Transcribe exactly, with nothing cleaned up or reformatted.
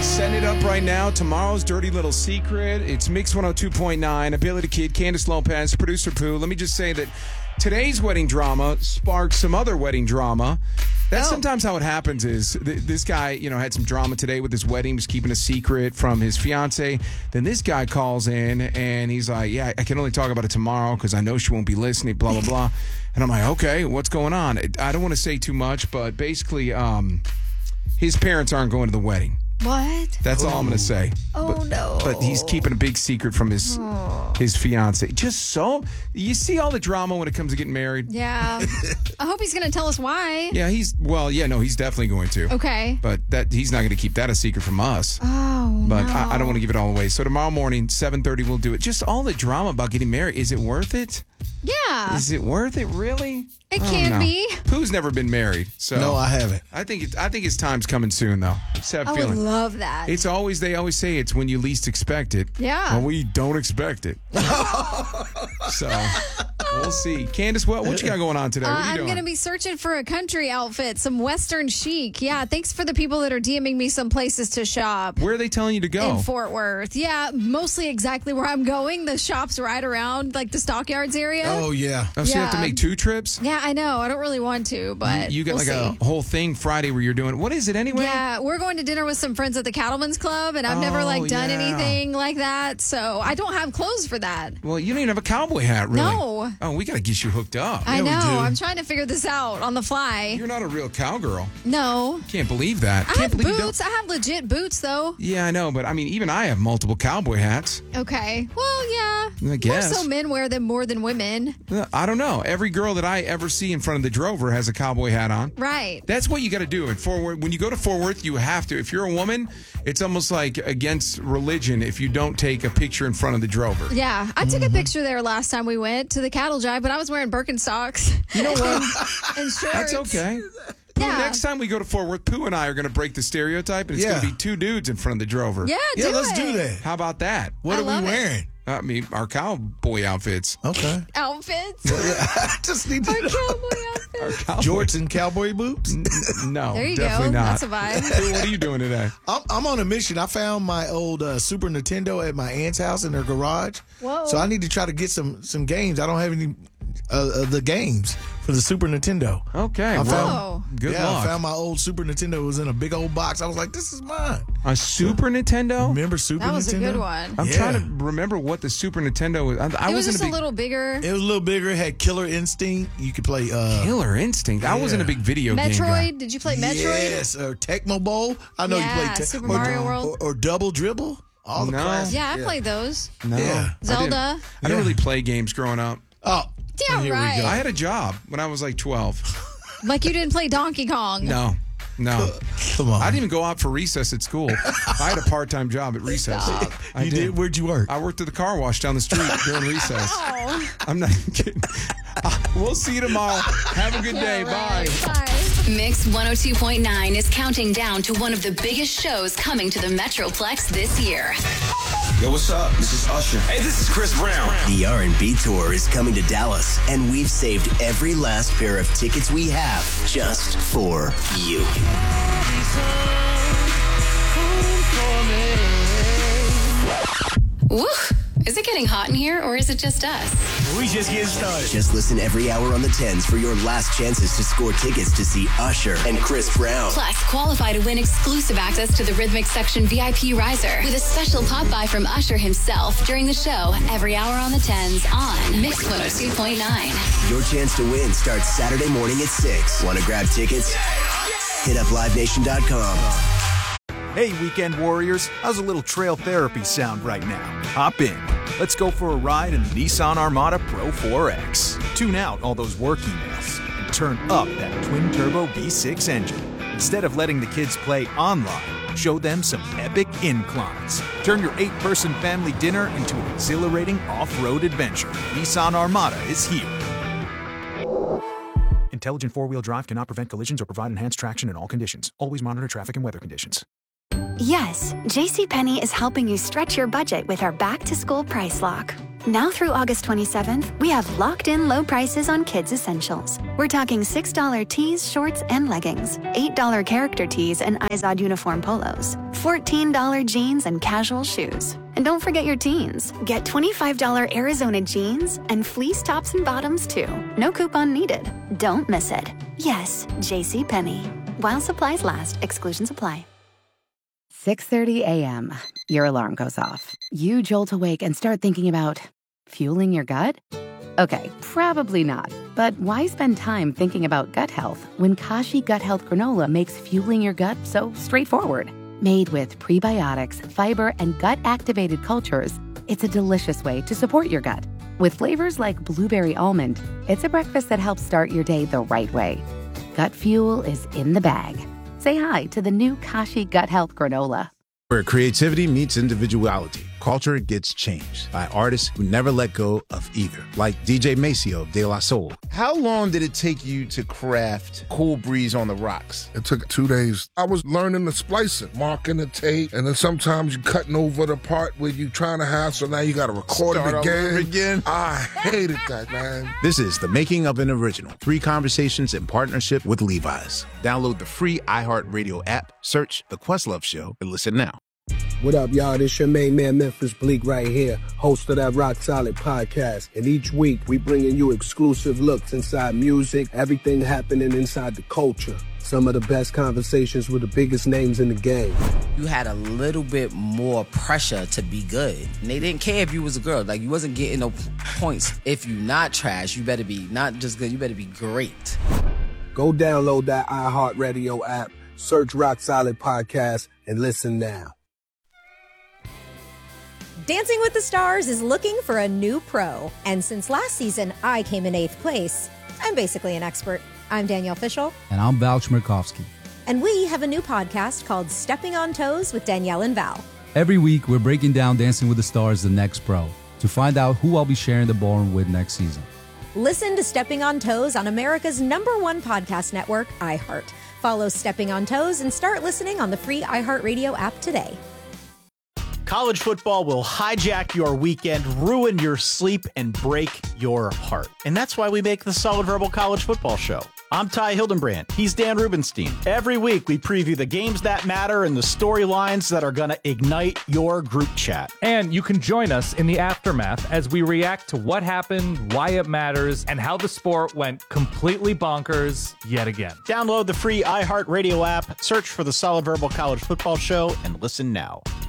Setting it up right now. Tomorrow's Dirty Little Secret. It's Mix one oh two point nine. Ability Kid, Candace Lopez, producer Pooh. Let me just say that today's wedding drama sparked some other wedding drama. That's oh. sometimes how it happens is th- this guy, you know, had some drama today with his wedding, was keeping a secret from his fiance. Then this guy calls in and he's like, yeah, I can only talk about it tomorrow because I know she won't be listening, blah, blah, blah. And I'm like, okay, what's going on? I don't want to say too much, but basically um, his parents aren't going to the wedding. What? That's all I'm going to say. Oh, but, no. But he's keeping a big secret from his oh. his fiance. Just so, you see all the drama when it comes to getting married? Yeah. I hope he's going to tell us why. Yeah, he's, well, yeah, no, he's definitely going to. Okay. But that he's not going to keep that a secret from us. Oh, But no. I, I don't want to give it all away. So tomorrow morning, seven thirty, we'll do it. Just all the drama about getting married. Is it worth it? Yeah. Is it worth it, really? It I can don't know. be. Pooh's never been married, so No, I haven't. I think it, I think his time's coming soon, though. Just have I a would feeling. love that. It's always, they always say it's when you least expect it. Yeah. Well, we don't expect it. So, we'll see. Candace, what, what you got going on today? What Uh, are you I'm doing? going to be searching for a country outfit, some Western chic. Yeah, thanks for the people that are DMing me some places to shop. Where are they telling you to go? In Fort Worth. Yeah, mostly exactly where I'm going. The shop's right around, like, the Stockyards area. Oh, yeah. Oh, so you have to Yeah. make two trips? Yeah, I know. I don't really want to, but You, you got we'll like see. a whole thing Friday where you're doing, what is it anyway? Yeah, we're going to dinner with some friends at the Cattlemen's Club, and I've never Oh, like done yeah. anything like that, so I don't have clothes for that. Well, you don't even have a cowboy hat, really. No. Oh, we got to get you hooked up. I we know. do. I'm trying to figure this out on the fly. You're not a real cowgirl. No. Can't believe that. I Can't have believe you don't- boots. I have legit boots, though. Yeah, I know, but I mean, even I have multiple cowboy hats. Okay. Well, yeah. I guess. More so men wear them more than women. Uh, I don't know. Every girl that I ever see in front of the drover has a cowboy hat on. Right. That's what you got to do in Fort Worth. When you go to Fort Worth, you have to. If you're a woman, it's almost like against religion if you don't take a picture in front of the drover. Yeah. I took a picture there last time we went to the cattle drive, but I was wearing Birkenstocks. You know what? and shorts. That's okay. Pooh, Yeah. next time we go to Fort Worth, Pooh and I are going to break the stereotype, and it's Yeah. going to be two dudes in front of the drover. Yeah, do Yeah, let's it. do that. How about that? What I are love we it. wearing? I mean, our cowboy outfits. Okay. Outfits. I just need Our to know. cowboy outfits. Our cowboy. Jorts and cowboy boots. No, There you definitely go. not. That's a vibe. Pooh, what are you doing today? I'm, I'm on a mission. I found my old uh, Super Nintendo at my aunt's house in their garage. Whoa. So I need to try to get some some games. I don't have any uh, of the games for the Super Nintendo. Okay, I well, Whoa. good yeah, luck. I found my old Super Nintendo. It was in a big old box. I was like, this is mine. A Super Nintendo? Remember Super Nintendo? That was a good one. I'm Yeah. trying to remember what the Super Nintendo was. I, I It was wasn't just a a, big little bigger. It was a little bigger. It had Killer Instinct. You could play uh, Killer Instinct. I wasn't a Yeah. big video game guy. Metroid. Did you play Metroid? Yes, or Tecmo Bowl. I know Yeah, you played Te- Super or, Mario World. or, or Double Dribble. All the No. classics. Yeah, I played those. No, Yeah. I didn't- Zelda. I didn't, Yeah. really play games growing up. Oh, Yeah, here right. we go. I had a job when I was like twelve. Like you didn't play Donkey Kong. No, no. Come on. I didn't even go out for recess at school. I had a part-time job at recess. I you did. Where'd you work? I worked at the car wash down the street during recess. Oh. I'm not kidding. Uh, we'll see you tomorrow. Have a good day. Bye. Bye. Mix one oh two point nine is counting down to one of the biggest shows coming to the Metroplex this year. Yo, what's up? This is Usher. Hey, this is Chris Brown. The R and B tour is coming to Dallas, and we've saved every last pair of tickets we have just for you. Woo! Is it getting hot in here, or is it just us? We just get started. Just listen every hour on the tens for your last chances to score tickets to see Usher and Chris Brown. Plus, qualify to win exclusive access to the Rhythmic Section V I P riser with a special pop-by from Usher himself during the show every hour on the tens on Mix one oh two point nine. Your chance to win starts Saturday morning at six. Want to grab tickets? Hit up live nation dot com. Hey, weekend warriors, how's a little trail therapy sound right now? Hop in. Let's go for a ride in the Nissan Armada Pro four X. Tune out all those work emails and turn up that twin-turbo V six engine. Instead of letting the kids play online, show them some epic inclines. Turn your eight-person family dinner into an exhilarating off-road adventure. Nissan Armada is here. Intelligent four-wheel drive cannot prevent collisions or provide enhanced traction in all conditions. Always monitor traffic and weather conditions. Yes, JCPenney is helping you stretch your budget with our back-to-school price lock. Now through August twenty-seventh, we have locked-in low prices on kids' essentials. We're talking six dollar tees, shorts, and leggings, eight dollar character tees and Izod uniform polos, fourteen dollar jeans and casual shoes. And don't forget your teens. Get twenty-five dollar Arizona jeans and fleece tops and bottoms, too. No coupon needed. Don't miss it. Yes, JCPenney. While supplies last, exclusions apply. six thirty a.m. Your alarm goes off. You jolt awake and start thinking about fueling your gut? Okay, probably not. But why spend time thinking about gut health when Kashi Gut Health Granola makes fueling your gut so straightforward? Made with prebiotics, fiber, and gut-activated cultures, it's a delicious way to support your gut. With flavors like blueberry almond, it's a breakfast that helps start your day the right way. Gut fuel is in the bag. Say hi to the new Kashi Gut Health Granola. Where creativity meets individuality, culture gets changed by artists who never let go of either, like D J Maceo of De La Soul. How long did it take you to craft Cool Breeze on the Rocks? It took two days. I was learning the splicing, marking the tape, and then sometimes you're cutting over the part where you're trying to have, so now you got to record Start it again. again. I hated that, man. This is The Making of an Original. Three conversations in partnership with Levi's. Download the free iHeartRadio app, search The Questlove Show, and listen now. What up, y'all? This your main man, Memphis Bleak, right here, host of that Rock Solid podcast. And each week, we bringing you exclusive looks inside music, everything happening inside the culture. Some of the best conversations with the biggest names in the game. You had a little bit more pressure to be good. And they didn't care if you was a girl. Like, you wasn't getting no points. If you not trash, you better be not just good, you better be great. Go download that iHeartRadio app, search Rock Solid Podcast, and listen now. Dancing with the Stars is looking for a new pro. And since last season, I came in eighth place. I'm basically an expert. I'm Danielle Fishel. And I'm Val Chmerkovsky. And we have a new podcast called Stepping on Toes with Danielle and Val. Every week, we're breaking down Dancing with the Stars, the next pro, to find out who I'll be sharing the ballroom with next season. Listen to Stepping on Toes on America's number one podcast network, iHeart. Follow Stepping on Toes and start listening on the free iHeartRadio app today. College football will hijack your weekend, ruin your sleep, and break your heart. And that's why we make the Solid Verbal College Football Show. I'm Ty Hildenbrand. He's Dan Rubenstein. Every week, we preview the games that matter and the storylines that are going to ignite your group chat. And you can join us in the aftermath as we react to what happened, why it matters, and how the sport went completely bonkers yet again. Download the free iHeartRadio app, search for the Solid Verbal College Football Show, and listen now.